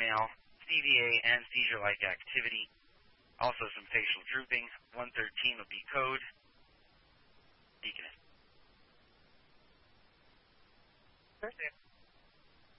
male, CVA and seizure-like activity. Also some facial drooping. 113 will be code. Deaconess. Perfect.